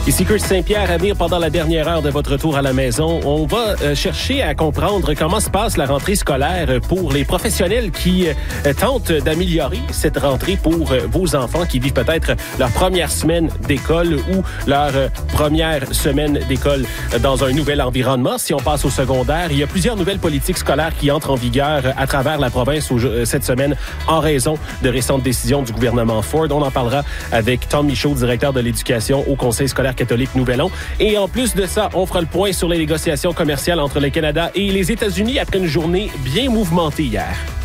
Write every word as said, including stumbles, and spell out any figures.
Ici Chris Saint-Pierre à venir pendant la dernière heure de votre retour à la maison. On va euh, chercher à comprendre comment se passe la rentrée scolaire pour les professionnels qui euh, tentent d'améliorer cette rentrée pour euh, vos enfants qui vivent peut-être leur première semaine d'école ou leur euh, première semaine d'école dans un nouvel environnement. Si on passe au secondaire, il y a plusieurs nouvelles politiques scolaires qui entrent en vigueur à travers la province au, euh, cette semaine en raison de récentes décisions du gouvernement Ford. On en parlera avec Tom Michaud, directeur de l'éducation au Conseil scolaire catholique Nouvel-An. Et en plus de ça, on fera le point sur les négociations commerciales entre le Canada et les États-Unis après une journée bien mouvementée hier.